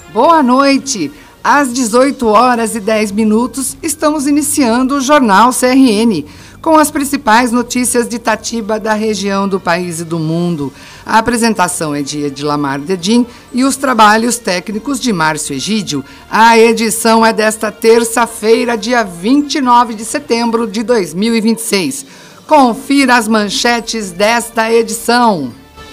Boa noite! Às 18h10, estamos iniciando o Jornal CRN, com as principais notícias de Itatiba, da região do país e do mundo. A apresentação é de Edilamar Dedim e os trabalhos técnicos de Márcio Egídio. A edição é desta terça-feira, dia 29 de setembro de 2026. Confira as manchetes desta edição.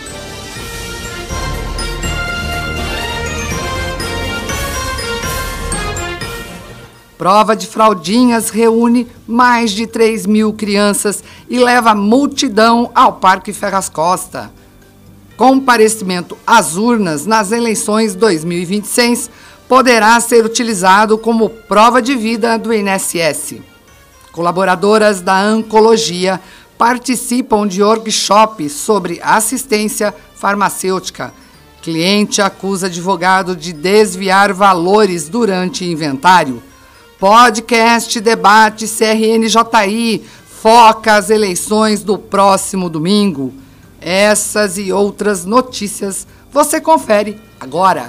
Prova de fraldinhas reúne mais de 3.000 crianças e leva multidão ao Parque Ferraz Costa. Comparecimento às urnas nas eleições 2026 poderá ser utilizado como prova de vida do INSS. Colaboradoras da oncologia participam de workshop sobre assistência farmacêutica. Cliente acusa advogado de desviar valores durante inventário. Podcast Debate CRNJI foca as eleições do próximo domingo. Essas e outras notícias você confere agora.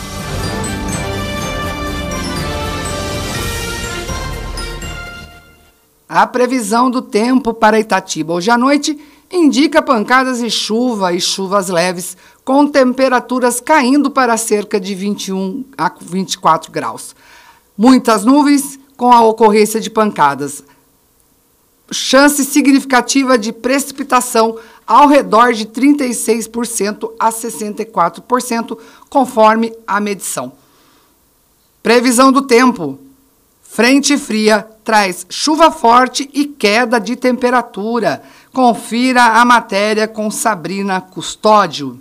A previsão do tempo para Itatiba hoje à noite indica pancadas de chuva e chuvas leves, com temperaturas caindo para cerca de 21 a 24 graus. Muitas nuvens com a ocorrência de pancadas. Chance significativa de precipitação ao redor de 36% a 64%, conforme a medição. Previsão do tempo. Frente fria traz chuva forte e queda de temperatura. Confira a matéria com Sabrina Custódio.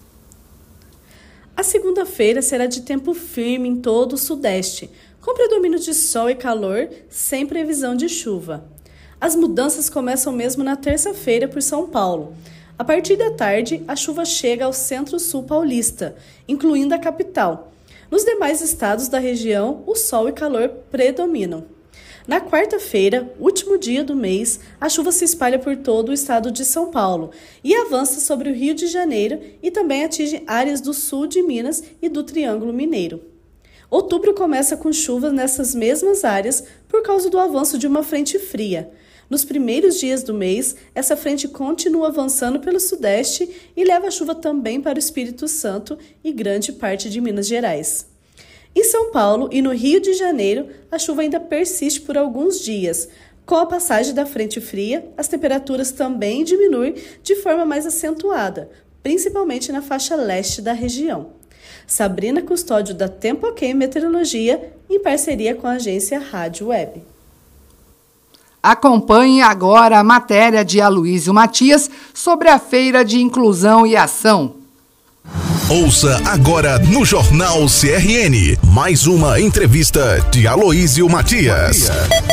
A segunda-feira será de tempo firme em todo o sudeste, com predomínio de sol e calor, sem previsão de chuva. As mudanças começam mesmo na terça-feira por São Paulo. A partir da tarde, a chuva chega ao centro-sul paulista, incluindo a capital. Nos demais estados da região, o sol e calor predominam. Na quarta-feira, último dia do mês, a chuva se espalha por todo o estado de São Paulo e avança sobre o Rio de Janeiro e também atinge áreas do sul de Minas e do Triângulo Mineiro. Outubro começa com chuvas nessas mesmas áreas por causa do avanço de uma frente fria. Nos primeiros dias do mês, essa frente continua avançando pelo sudeste e leva a chuva também para o Espírito Santo e grande parte de Minas Gerais. Em São Paulo e no Rio de Janeiro, a chuva ainda persiste por alguns dias. Com a passagem da frente fria, as temperaturas também diminuem de forma mais acentuada, principalmente na faixa leste da região. Sabrina Custódio, da Tempo OK Meteorologia, em parceria com a agência Rádio Web. Acompanhe agora a matéria de Aloísio Matias sobre a Feira de Inclusão e Ação. Ouça agora no Jornal CRN, mais uma entrevista de Aloísio Matias.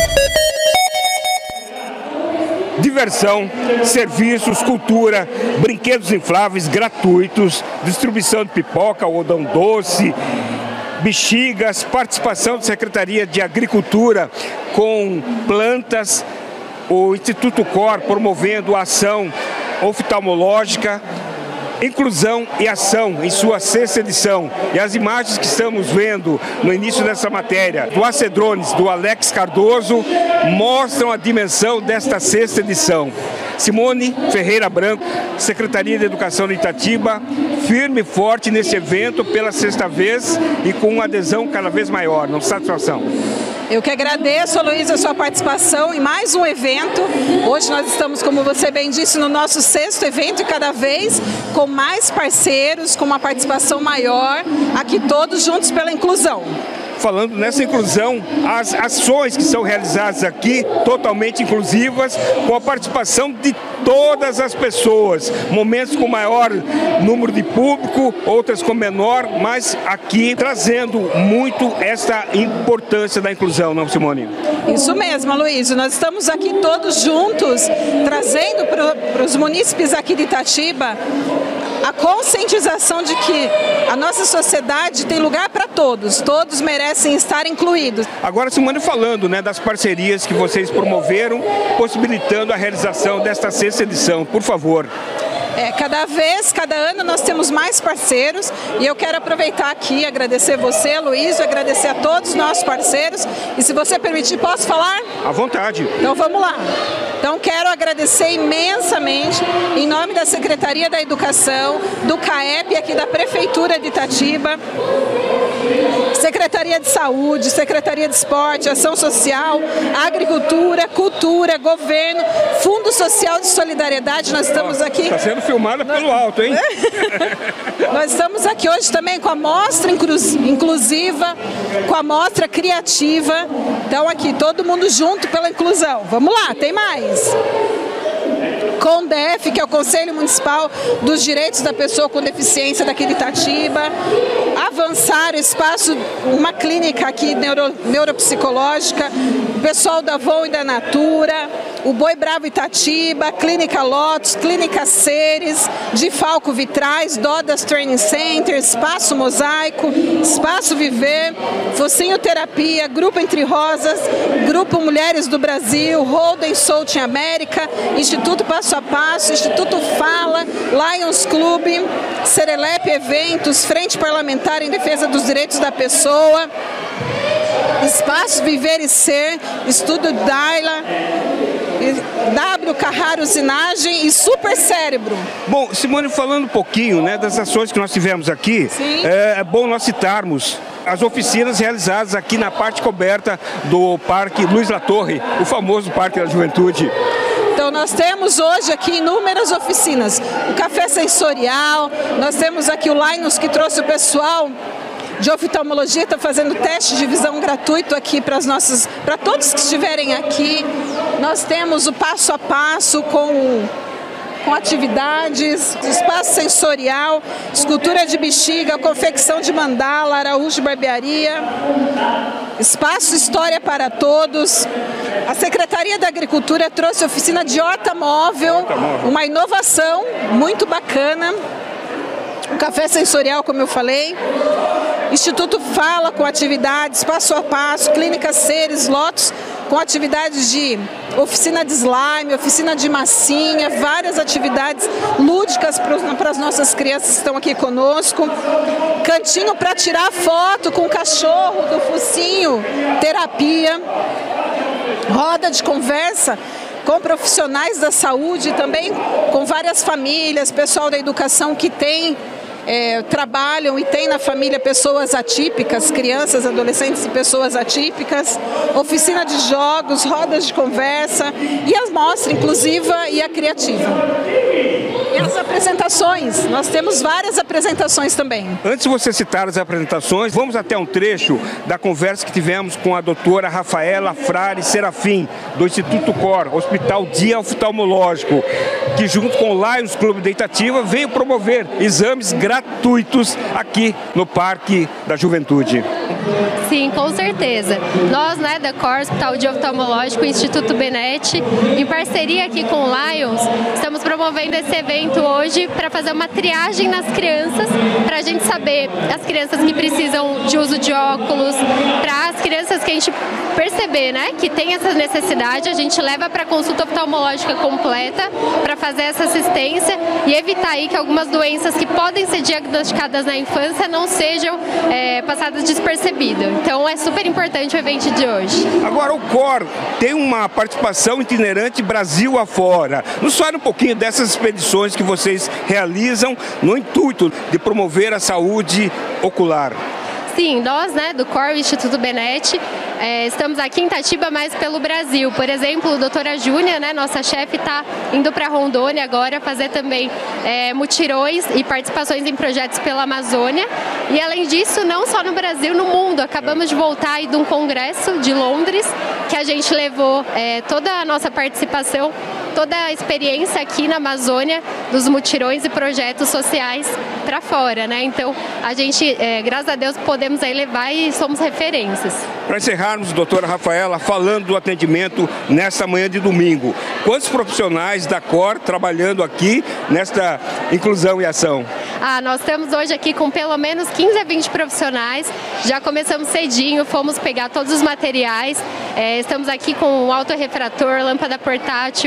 Diversão, serviços, cultura, brinquedos infláveis gratuitos, distribuição de pipoca, algodão doce, bexigas, participação da Secretaria de Agricultura com plantas, o Instituto Cor promovendo a ação oftalmológica, Inclusão e Ação, em sua 6ª edição. E as imagens que estamos vendo no início dessa matéria, do Acedrones, do Alex Cardoso, mostram a dimensão desta 6ª edição. Simone Ferreira Branco, Secretaria de Educação de Itatiba, firme e forte nesse evento pela 6ª vez e com uma adesão cada vez maior. Uma satisfação. Eu que agradeço, Aloísio, a sua participação em mais um evento. Hoje nós estamos, como você bem disse, no nosso 6º evento e cada vez com mais parceiros, com uma participação maior, aqui todos juntos pela inclusão. Falando nessa inclusão, as ações que são realizadas aqui, totalmente inclusivas, com a participação de todas as pessoas. Momentos com maior número de público, outras com menor, mas aqui trazendo muito essa importância da inclusão, não, Simone? Isso mesmo, Aloísio. Nós estamos aqui todos juntos, trazendo para os munícipes aqui de Itatiba a conscientização de que a nossa sociedade tem lugar para todos, todos merecem estar incluídos. Agora, Simone, falando, né, das parcerias que vocês promoveram, possibilitando a realização desta 6ª edição, por favor. Cada ano nós temos mais parceiros e eu quero aproveitar aqui, agradecer você, Luiz, agradecer a todos os nossos parceiros e se você permitir, posso falar? À vontade. Então vamos lá. Então quero agradecer imensamente, em nome da Secretaria da Educação, do CAEP aqui da Prefeitura de Itatiba, Secretaria de Saúde, Secretaria de Esporte, Ação Social, Agricultura, Cultura, Governo, Fundo Social de Solidariedade, nós estamos aqui... Está sendo filmada pelo alto, hein? Nós estamos aqui hoje também com a mostra inclusiva, com a mostra criativa, então aqui todo mundo junto pela inclusão. Vamos lá, tem mais. CONDEF, que é o Conselho Municipal dos Direitos da Pessoa com Deficiência daqui de Itatiba, Avançar, espaço, uma clínica aqui neuropsicológica, o pessoal da Avon e da Natura, o Boi Bravo Itatiba, Clínica Lotus, Clínica Ceres, de Falco Vitrais, Dodas Training Center, Espaço Mosaico, Espaço Viver, Focinho Terapia, Grupo Entre Rosas, Grupo Mulheres do Brasil, Holden South América, Instituto Passo a Passo, Instituto Fala, Lions Club, Serelep Eventos, Frente Parlamentar em Defesa dos Direitos da Pessoa, Espaço Viver e Ser, Estudo Daila, W Carraro Usinagem e Super Cérebro. Bom, Simone, falando um pouquinho, né, das ações que nós tivemos aqui, é bom nós citarmos as oficinas realizadas aqui na parte coberta do Parque Luiz Latorre, o famoso Parque da Juventude. Então nós temos hoje aqui inúmeras oficinas, o café sensorial, nós temos aqui o Linus que trouxe o pessoal de oftalmologia, está fazendo teste de visão gratuito aqui para todos que estiverem aqui. Nós temos o passo a passo com atividades, espaço sensorial, escultura de bexiga, confecção de mandala, Araújo Barbearia, espaço História para Todos. A Secretaria da Agricultura trouxe oficina de horta móvel, uma inovação muito bacana. O café sensorial, como eu falei. Instituto Fala com atividades, passo a passo, Clínica Ceres, Lotus, com atividades de oficina de slime, oficina de massinha, várias atividades lúdicas para as nossas crianças que estão aqui conosco. Cantinho para tirar foto com o cachorro do Focinho Terapia. Roda de conversa com profissionais da saúde, também com várias famílias, pessoal da educação que trabalham e tem na família pessoas atípicas, crianças, adolescentes e pessoas atípicas, oficina de jogos, rodas de conversa e a mostra inclusiva e a criativa. E as apresentações, nós temos várias apresentações também. Antes de você citar as apresentações, vamos até um trecho da conversa que tivemos com a doutora Rafaela Frare Serafim, do Instituto COR, Hospital Dia Oftalmológico, que junto com o Lions Clube de Itatiba veio promover exames gratuitos aqui no Parque da Juventude. Sim, com certeza. Nós, da COR, Hospital Dia Oftalmológico, Instituto Benetti, em parceria aqui com o Lions, estamos promovendo esse evento hoje para fazer uma triagem nas crianças, para a gente saber as crianças que precisam de uso de óculos, para as crianças que a gente perceber, que tem essa necessidade, a gente leva para a consulta oftalmológica completa para fazer essa assistência e evitar aí que algumas doenças que podem ser diagnosticadas na infância não sejam passadas despercebidas. Então é super importante o evento de hoje. Agora o COR tem uma participação itinerante Brasil afora. Nos fale um pouquinho dessas expedições que vocês realizam no intuito de promover a saúde ocular. Sim, nós, do COR, Instituto Benetti, estamos aqui em Itatiba, mas pelo Brasil. Por exemplo, a doutora Júnia, nossa chefe, está indo para Rondônia agora fazer também mutirões e participações em projetos pela Amazônia. E além disso, não só no Brasil, no mundo. Acabamos de voltar aí de um congresso de Londres, que a gente levou toda a nossa participação, toda a experiência aqui na Amazônia, dos mutirões e projetos sociais para fora, Então, a gente, graças a Deus, podemos aí levar e somos referências. Para encerrarmos, doutora Rafaela, falando do atendimento nesta manhã de domingo, quantos profissionais da COR trabalhando aqui nesta inclusão e ação? Nós estamos hoje aqui com pelo menos 15 a 20 profissionais, já começamos cedinho, fomos pegar todos os materiais, estamos aqui com um autorrefrator, lâmpada portátil,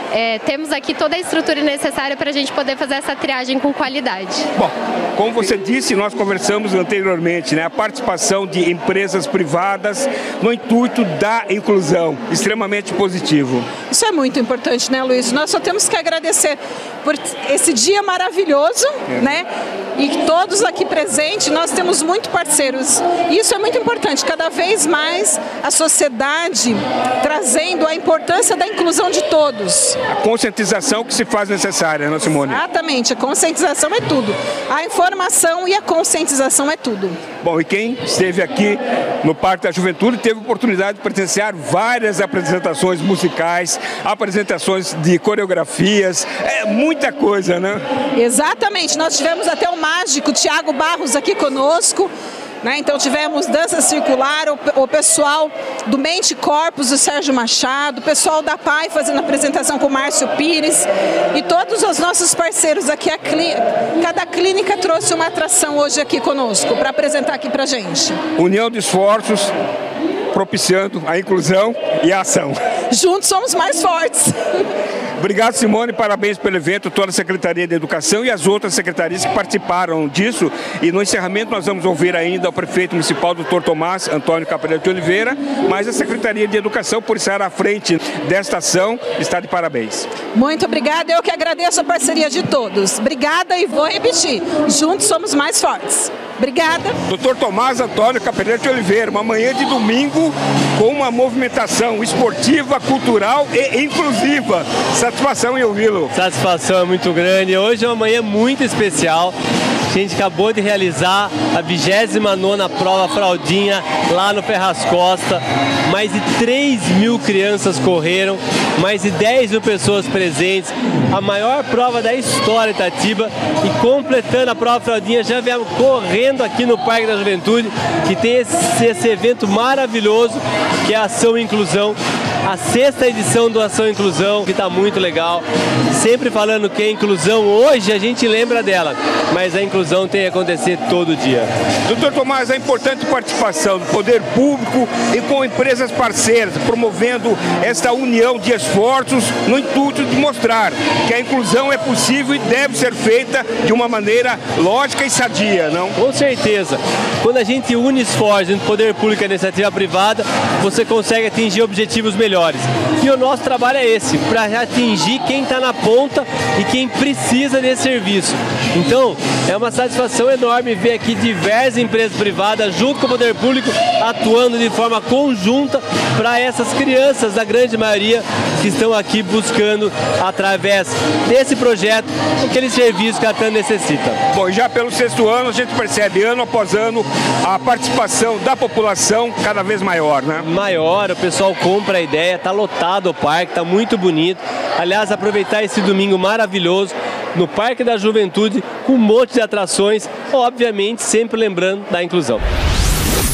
temos aqui toda a estrutura necessária para a gente poder fazer essa triagem com qualidade. Bom, como você disse, nós conversamos anteriormente, né? A participação de empresas privadas no intuito da inclusão, extremamente positivo. Isso é muito importante, né, Luiz? Nós só temos que agradecer por esse dia maravilhoso, né? E todos aqui presentes, nós temos muito parceiros. Isso é muito importante, cada vez mais a sociedade trazendo a importância da inclusão de todos. A conscientização que se faz necessária, né, Simone? Exatamente, a conscientização é tudo. A informação e a conscientização é tudo. Bom, e quem esteve aqui no Parque da Juventude teve a oportunidade de presenciar várias apresentações musicais, apresentações de coreografias, muita coisa, né? Exatamente, nós tivemos até o mágico Thiago Barros aqui conosco, né? Então tivemos dança circular, o pessoal do Mente Corpus, o Sérgio Machado, o pessoal da PAI fazendo apresentação com o Márcio Pires e todos os nossos parceiros aqui. Cada clínica trouxe uma atração hoje aqui conosco para apresentar aqui pra gente. União de esforços, propiciando a inclusão e a ação. Juntos somos mais fortes. Obrigado, Simone, parabéns pelo evento, toda a Secretaria de Educação e as outras secretarias que participaram disso. E no encerramento nós vamos ouvir ainda o prefeito municipal, Dr. Tomás Antônio Capelete de Oliveira, mas a Secretaria de Educação, por estar à frente desta ação, está de parabéns. Muito obrigada, eu que agradeço a parceria de todos. Obrigada e vou repetir, juntos somos mais fortes. Obrigada. Dr. Tomás Antônio Capelete de Oliveira, uma manhã de domingo com uma movimentação esportiva, cultural e inclusiva. Satisfação em ouvi-lo. Satisfação é muito grande. Hoje é uma manhã muito especial. A gente acabou de realizar a 29ª prova fraldinha lá no Ferraz Costa. Mais de 3.000 crianças correram, mais de 10.000 pessoas presentes. A maior prova da história de Itatiba. E completando a prova fraldinha, já viemos correndo aqui no Parque da Juventude, que tem esse evento maravilhoso, que é a Ação Inclusão. A 6ª edição do Ação Inclusão, que está muito legal. Sempre falando que a inclusão, hoje a gente lembra dela, mas a inclusão tem que acontecer todo dia. Doutor Tomás, a importante participação do poder público e com empresas parceiras, promovendo esta união de esforços no intuito de mostrar que a inclusão é possível e deve ser feita de uma maneira lógica e sadia, não? Com certeza. Quando a gente une esforços entre o poder público e a iniciativa privada, você consegue atingir objetivos melhores. E o nosso trabalho é esse, para atingir quem está na ponta e quem precisa desse serviço. Então, é uma satisfação enorme ver aqui diversas empresas privadas, junto com o poder público, atuando de forma conjunta para essas crianças, a grande maioria, que estão aqui buscando, através desse projeto, aquele serviço que a TAN necessita. Bom, e já pelo 6º ano, a gente percebe, ano após ano, a participação da população cada vez maior, né? Maior, o pessoal compra a ideia, está lotado o parque, está muito bonito. Aliás, aproveitar esse domingo maravilhoso no Parque da Juventude, com um monte de atrações, obviamente sempre lembrando da inclusão.